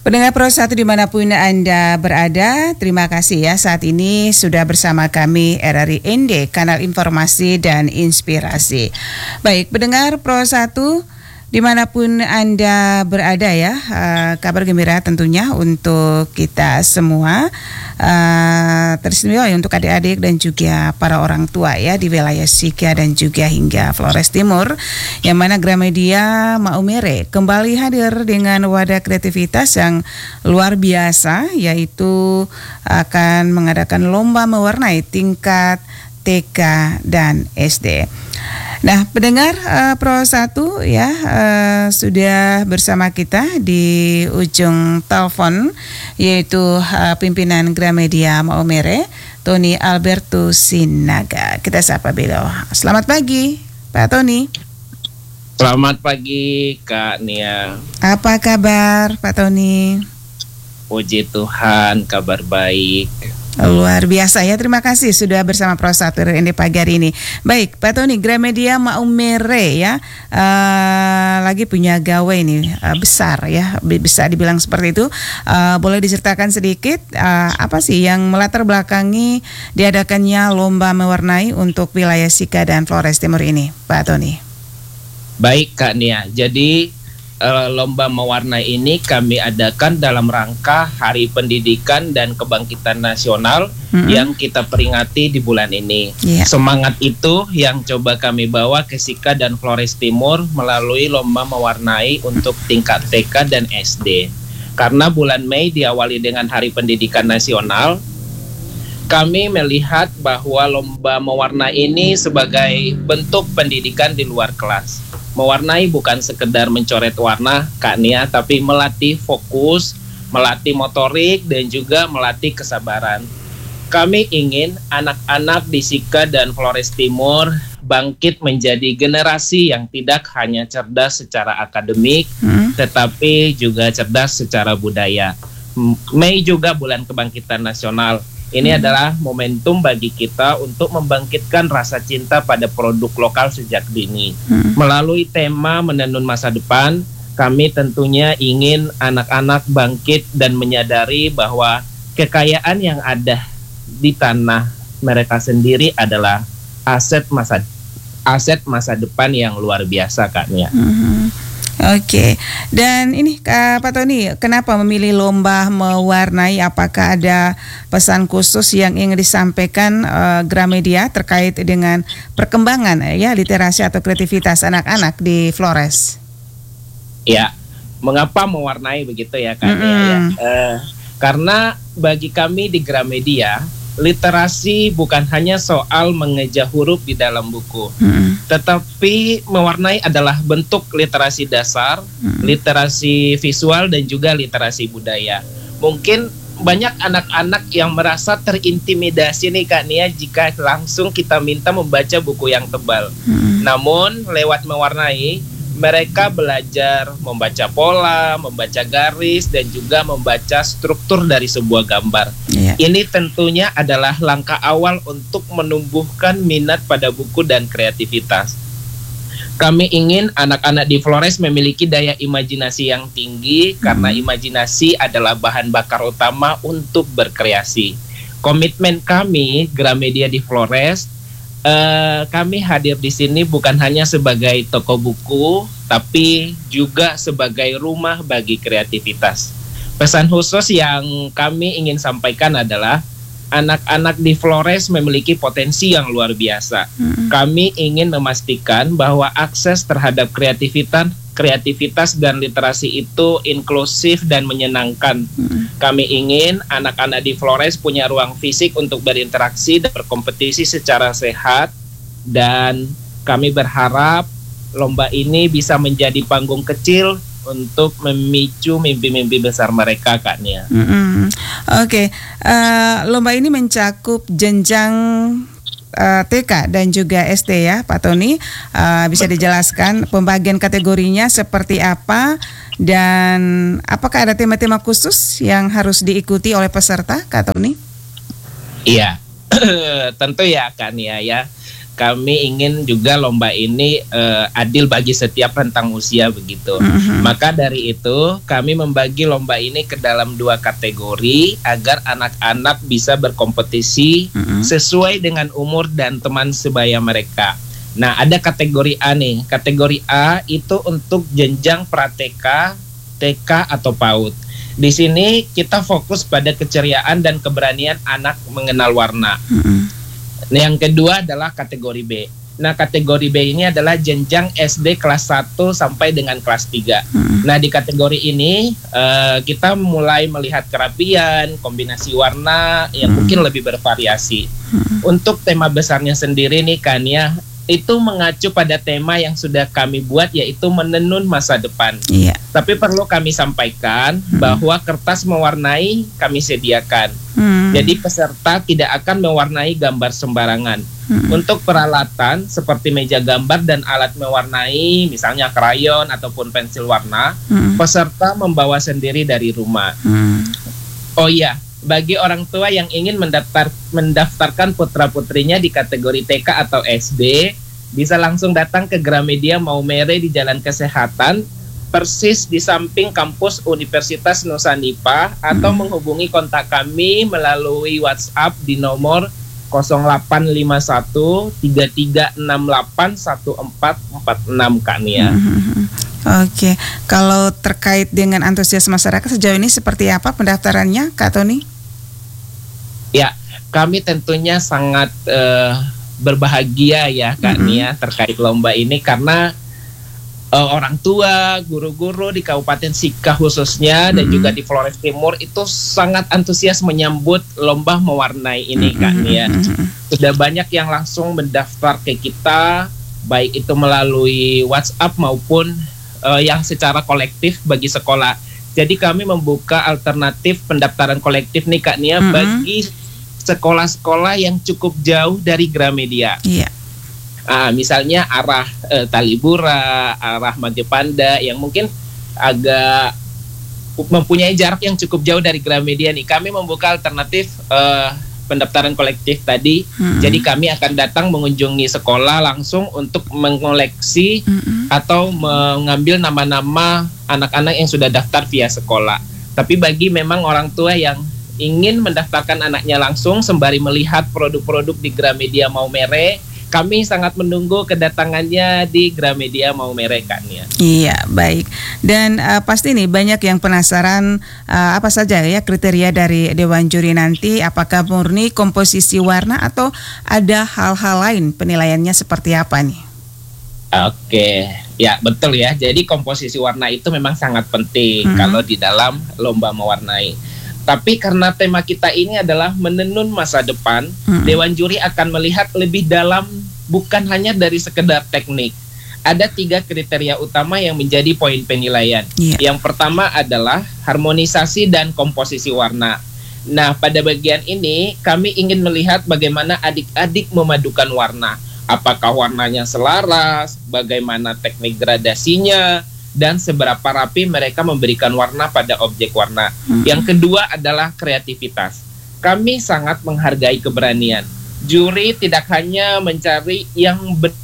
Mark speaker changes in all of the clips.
Speaker 1: Pendengar Pro 1 dimanapun Anda berada, terima kasih ya saat ini sudah bersama kami RRI ND, Kanal Informasi dan Inspirasi. Baik, pendengar Pro 1 dimanapun Anda berada ya, kabar gembira tentunya untuk kita semua, teristimewa ya untuk adik-adik dan juga para orang tua ya di wilayah Sika dan juga hingga Flores Timur, yang mana Gramedia Maumere kembali hadir dengan wadah kreativitas yang luar biasa, yaitu akan mengadakan lomba mewarnai tingkat TK dan SD. Nah, pendengar Pro 1 ya, sudah bersama kita di ujung telepon, yaitu pimpinan Gramedia Maumere, Tony Albertus Sinaga. Kita sapa beliau. Selamat pagi, Pak Tony.
Speaker 2: Selamat pagi, Kak Nia.
Speaker 1: Apa kabar, Pak Tony?
Speaker 2: Puji Tuhan, kabar baik.
Speaker 1: Luar biasa ya, terima kasih sudah bersama Pro 1 RND pagi hari ini. Baik, Pak Tony, Gramedia Maumere ya, lagi punya gawe ini besar ya, bisa dibilang seperti itu. Boleh diceritakan sedikit apa sih yang melatar belakangi diadakannya lomba mewarnai untuk wilayah Sika dan Flores Timur ini, Pak Tony?
Speaker 2: Baik, Kak Nia. Jadi lomba mewarnai ini kami adakan dalam rangka Hari Pendidikan dan Kebangkitan Nasional yang kita peringati di bulan ini. Semangat itu yang coba kami bawa ke Sika dan Flores Timur melalui lomba mewarnai untuk tingkat TK dan SD. Karena bulan Mei diawali dengan Hari Pendidikan Nasional, kami melihat bahwa lomba mewarnai ini sebagai bentuk pendidikan di luar kelas. Mewarnai bukan sekedar mencoret warna, Kak Nia, tapi melatih fokus, melatih motorik, dan juga melatih kesabaran. Kami ingin anak-anak di Sika dan Flores Timur bangkit menjadi generasi yang tidak hanya cerdas secara akademik, tetapi juga cerdas secara budaya. Mei juga bulan kebangkitan nasional. Ini adalah momentum bagi kita untuk membangkitkan rasa cinta pada produk lokal sejak dini. Melalui tema Menenun Masa Depan, kami tentunya ingin anak-anak bangkit dan menyadari bahwa kekayaan yang ada di tanah mereka sendiri adalah aset masa depan yang luar biasa, Kak Nia.
Speaker 1: Oke, dan ini Pak Tony, kenapa memilih lomba mewarnai? Apakah ada pesan khusus yang ingin disampaikan Gramedia terkait dengan perkembangan ya literasi atau kreativitas anak-anak di Flores?
Speaker 2: Ya, mengapa mewarnai begitu ya Kak Nia? Karena bagi kami di Gramedia, literasi bukan hanya soal mengeja huruf di dalam buku, tetapi mewarnai adalah bentuk literasi dasar, literasi visual, dan juga literasi budaya. Mungkin banyak anak-anak yang merasa terintimidasi nih Kak Nia jika langsung kita minta membaca buku yang tebal. Namun lewat mewarnai, mereka belajar membaca pola, membaca garis, dan juga membaca struktur dari sebuah gambar. Ini tentunya adalah langkah awal untuk menumbuhkan minat pada buku dan kreativitas. Kami ingin anak-anak di Flores memiliki daya imajinasi yang tinggi, karena imajinasi adalah bahan bakar utama untuk berkreasi. Komitmen kami, Gramedia di Flores, kami hadir di sini bukan hanya sebagai toko buku, tapi juga sebagai rumah bagi kreativitas. Pesan khusus yang kami ingin sampaikan adalah anak-anak di Flores memiliki potensi yang luar biasa. Kami ingin memastikan bahwa akses terhadap kreativitas dan literasi itu inklusif dan menyenangkan. Kami ingin anak-anak di Flores punya ruang fisik untuk berinteraksi dan berkompetisi secara sehat, dan kami berharap lomba ini bisa menjadi panggung kecil untuk memicu mimpi-mimpi besar mereka, Kak Nia.
Speaker 1: Oke, lomba ini mencakup jenjang TK dan juga SD ya, Pak Tony. Bisa dijelaskan pembagian kategorinya seperti apa, dan apakah ada tema-tema khusus yang harus diikuti oleh peserta, Kak Tony?
Speaker 2: Iya, tentu ya Kak Nia ya. kami ingin juga lomba ini adil bagi setiap rentang usia begitu. Maka dari itu kami membagi lomba ini ke dalam 2 kategori agar anak-anak bisa berkompetisi sesuai dengan umur dan teman sebaya mereka. Nah, ada kategori A nih. Kategori A itu untuk jenjang pra-TK, TK atau PAUD. Di sini kita fokus pada keceriaan dan keberanian anak mengenal warna. Nah, yang kedua adalah kategori B. Nah, kategori B ini adalah jenjang SD kelas 1 sampai dengan kelas 3. Nah, di kategori ini kita mulai melihat kerapian, kombinasi warna yang mungkin lebih bervariasi. Untuk tema besarnya sendiri nih kan ya, itu mengacu pada tema yang sudah kami buat, yaitu menenun masa depan. Tapi perlu kami sampaikan bahwa kertas mewarnai kami sediakan. Jadi peserta tidak akan mewarnai gambar sembarangan. Untuk peralatan seperti meja gambar dan alat mewarnai, misalnya krayon ataupun pensil warna, peserta membawa sendiri dari rumah. Oh iya, bagi orang tua yang ingin mendaftarkan putra-putrinya di kategori TK atau SD, bisa langsung datang ke Gramedia Maumere di Jalan Kesehatan, persis di samping kampus Universitas Nusa-Nipa, atau menghubungi kontak kami melalui WhatsApp di nomor 0851 3368 1446 Kak Nia.
Speaker 1: Oke, kalau terkait dengan antusias masyarakat sejauh ini seperti apa pendaftarannya, Kak Tony?
Speaker 2: Ya, kami tentunya sangat berbahagia ya Kak Nia terkait lomba ini, karena orang tua, guru-guru di Kabupaten Sika khususnya dan juga di Flores Timur itu sangat antusias menyambut lomba mewarnai ini Kak Nia. Sudah banyak yang langsung mendaftar ke kita, baik itu melalui WhatsApp maupun yang secara kolektif bagi sekolah. Jadi kami membuka alternatif pendaftaran kolektif nih Kak Nia bagi sekolah-sekolah yang cukup jauh dari Gramedia. Misalnya arah Talibura, arah Magepanda yang mungkin agak mempunyai jarak yang cukup jauh dari Gramedia nih. Kami membuka alternatif pendaftaran kolektif tadi. Jadi kami akan datang mengunjungi sekolah langsung untuk mengoleksi atau mengambil nama-nama anak-anak yang sudah daftar via sekolah. Tapi bagi memang orang tua yang ingin mendaftarkan anaknya langsung sembari melihat produk-produk di Gramedia Maumere, kami sangat menunggu kedatangannya di Gramedia Maumere Kak Nia.
Speaker 1: Iya, baik. Dan pasti nih banyak yang penasaran apa saja ya kriteria dari Dewan Juri nanti, apakah murni komposisi warna atau ada hal-hal lain, penilaiannya seperti apa nih?
Speaker 2: Oke, ya betul ya. Jadi komposisi warna itu memang sangat penting kalau di dalam lomba mewarnai. Tapi karena tema kita ini adalah menenun masa depan, Dewan Juri akan melihat lebih dalam, bukan hanya dari sekedar teknik. Ada 3 kriteria utama yang menjadi poin penilaian. Yang pertama adalah harmonisasi dan komposisi warna. Nah, pada bagian ini kami ingin melihat bagaimana adik-adik memadukan warna. Apakah warnanya selaras, bagaimana teknik gradasinya, dan seberapa rapi mereka memberikan warna pada objek warna. Yang kedua adalah kreativitas. Kami sangat menghargai keberanian. Juri tidak hanya mencari yang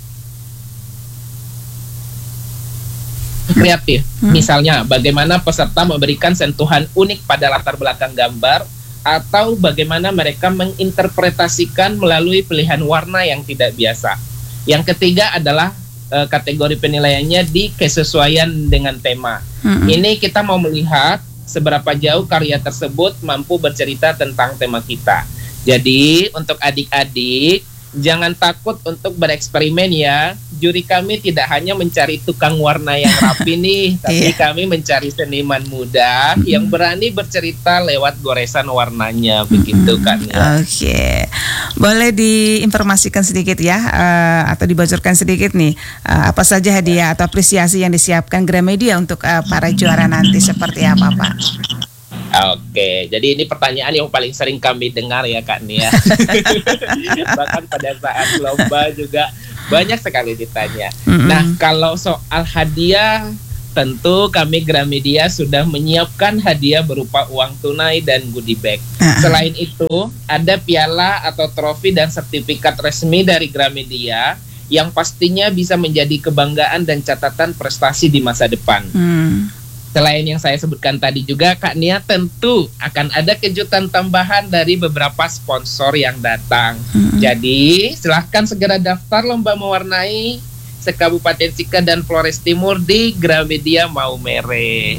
Speaker 2: kreatif. Misalnya, bagaimana peserta memberikan sentuhan unik pada latar belakang gambar, atau bagaimana mereka menginterpretasikan melalui pilihan warna yang tidak biasa. Yang ketiga adalah kategori penilaiannya di kesesuaian dengan tema. Ini kita mau melihat seberapa jauh karya tersebut mampu bercerita tentang tema kita. Jadi untuk adik-adik, jangan takut untuk bereksperimen ya. Juri kami tidak hanya mencari tukang warna yang rapi nih, tapi kami mencari seniman muda yang berani bercerita lewat goresan warnanya, begitu kan ya.
Speaker 1: Oke, boleh diinformasikan sedikit ya, atau dibocorkan sedikit nih, apa saja hadiah atau apresiasi yang disiapkan Gramedia untuk para juara nanti seperti apa Pak?
Speaker 2: Oke, jadi ini pertanyaan yang paling sering kami dengar ya Kak Nia. Bahkan pada saat lomba juga banyak sekali ditanya. Nah, kalau soal hadiah tentu kami Gramedia sudah menyiapkan hadiah berupa uang tunai dan goodie bag. Selain itu, ada piala atau trofi dan sertifikat resmi dari Gramedia yang pastinya bisa menjadi kebanggaan dan catatan prestasi di masa depan. Selain yang saya sebutkan tadi juga, Kak Nia, tentu akan ada kejutan tambahan dari beberapa sponsor yang datang. Jadi, silahkan segera daftar lomba mewarnai se-Kabupaten Sika dan Flores Timur di Gramedia Maumere.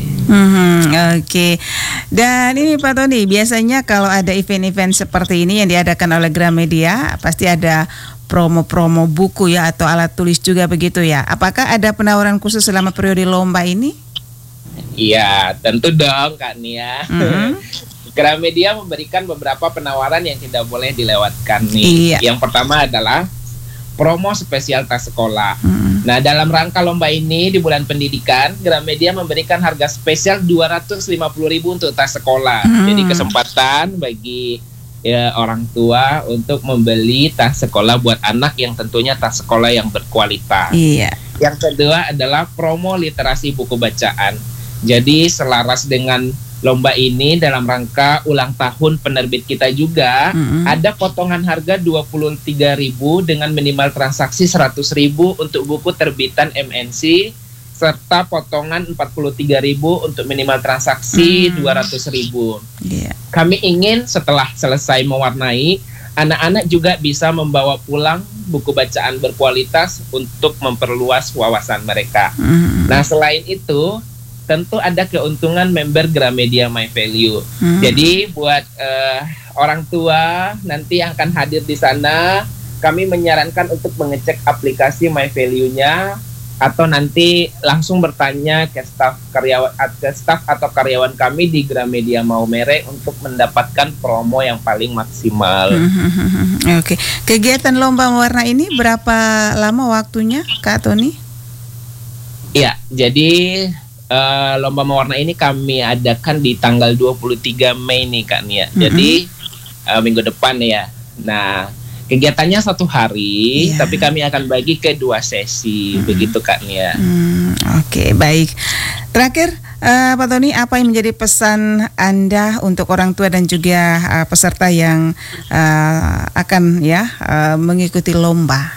Speaker 1: Oke. Dan ini Pak Tony, biasanya kalau ada event-event seperti ini yang diadakan oleh Gramedia, pasti ada promo-promo buku ya atau alat tulis juga begitu ya. Apakah ada penawaran khusus selama periode lomba ini?
Speaker 2: Iya, tentu dong Kak Nia. Gramedia memberikan beberapa penawaran yang tidak boleh dilewatkan nih. Yang pertama adalah promo spesial tas sekolah. Nah, dalam rangka lomba ini di bulan pendidikan, Gramedia memberikan harga spesial 250.000 untuk tas sekolah. Jadi kesempatan bagi orang tua untuk membeli tas sekolah buat anak yang tentunya tas sekolah yang berkualitas. Yang kedua adalah promo literasi buku bacaan. Jadi selaras dengan lomba ini dalam rangka ulang tahun penerbit kita juga ada potongan harga 23.000 dengan minimal transaksi 100.000 untuk buku terbitan MNC serta potongan 43.000 untuk minimal transaksi 200.000. Kami ingin setelah selesai mewarnai, anak-anak juga bisa membawa pulang buku bacaan berkualitas untuk memperluas wawasan mereka. Nah, selain itu tentu ada keuntungan member Gramedia My Value. Jadi buat orang tua nanti yang akan hadir di sana, kami menyarankan untuk mengecek aplikasi My Value-nya atau nanti langsung bertanya ke staf atau karyawan kami di Gramedia Maumere untuk mendapatkan promo yang paling maksimal.
Speaker 1: Oke. Kegiatan lomba mewarna ini berapa lama waktunya, Kak Tony?
Speaker 2: Iya, jadi lomba mewarna ini kami adakan di tanggal 23 Mei nih Kak Nia. Jadi minggu depan ya. Nah, kegiatannya 1 hari, tapi kami akan bagi ke 2 sesi, begitu Kak Nia.
Speaker 1: Oke, baik. Terakhir, Pak Tony, apa yang menjadi pesan Anda untuk orang tua dan juga peserta yang akan mengikuti lomba?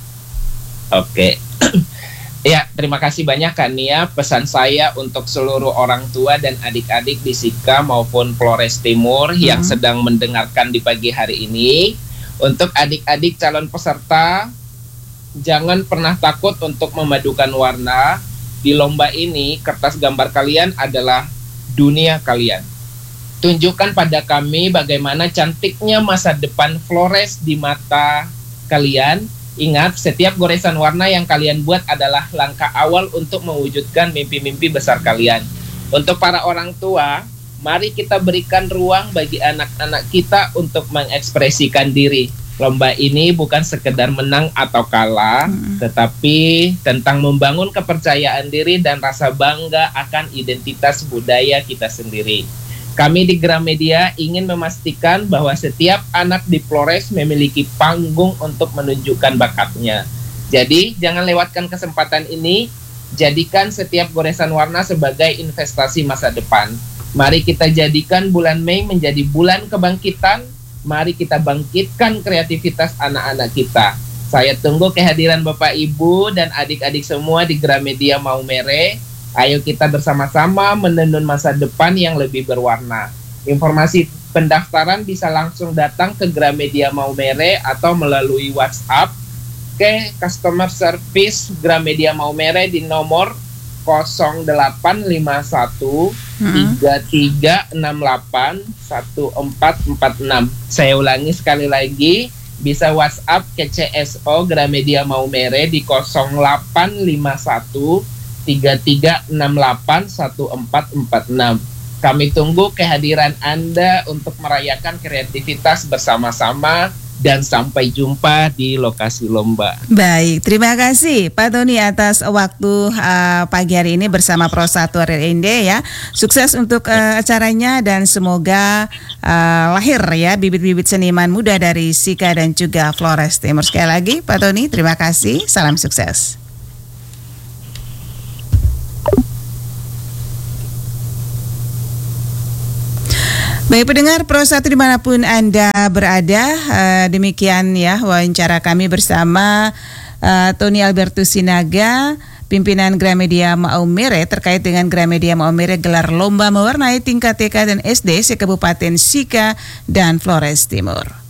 Speaker 2: Oke. Ya, terima kasih banyak Kak Nia. Pesan saya untuk seluruh orang tua dan adik-adik di Sika maupun Flores Timur yang sedang mendengarkan di pagi hari ini. Untuk adik-adik calon peserta, jangan pernah takut untuk memadukan warna. Di lomba ini, kertas gambar kalian adalah dunia kalian. Tunjukkan pada kami bagaimana cantiknya masa depan Flores di mata kalian. Ingat, setiap goresan warna yang kalian buat adalah langkah awal untuk mewujudkan mimpi-mimpi besar kalian. Untuk para orang tua, mari kita berikan ruang bagi anak-anak kita untuk mengekspresikan diri. Lomba ini bukan sekedar menang atau kalah, tetapi tentang membangun kepercayaan diri dan rasa bangga akan identitas budaya kita sendiri. Kami di Gramedia ingin memastikan bahwa setiap anak di Flores memiliki panggung untuk menunjukkan bakatnya. Jadi, jangan lewatkan kesempatan ini. Jadikan setiap goresan warna sebagai investasi masa depan. Mari kita jadikan bulan Mei menjadi bulan kebangkitan. Mari kita bangkitkan kreativitas anak-anak kita. Saya tunggu kehadiran Bapak, Ibu, dan adik-adik semua di Gramedia Maumere. Ayo kita bersama-sama menenun masa depan yang lebih berwarna. Informasi pendaftaran bisa langsung datang ke Gramedia Maumere atau melalui WhatsApp ke Customer Service Gramedia Maumere di nomor 0851 3368 1446. Saya ulangi sekali lagi, bisa WhatsApp ke CSO Gramedia Maumere di 0851 33681446. Kami tunggu kehadiran Anda untuk merayakan kreativitas bersama-sama dan sampai jumpa di lokasi lomba.
Speaker 1: Baik, terima kasih Pak Tony atas waktu pagi hari ini bersama Pro 1 RRND ya. Sukses untuk acaranya dan semoga lahir ya bibit-bibit seniman muda dari Sika dan juga Flores Timur. Sekali lagi Pak Tony, terima kasih. Salam sukses. Baik pendengar Pro 1 dimanapun Anda berada, demikian ya wawancara kami bersama Tony Albertus Sinaga, pimpinan Gramedia Maumere terkait dengan Gramedia Maumere gelar lomba mewarnai tingkat TK dan SD se-Kabupaten Sika dan Flores Timur.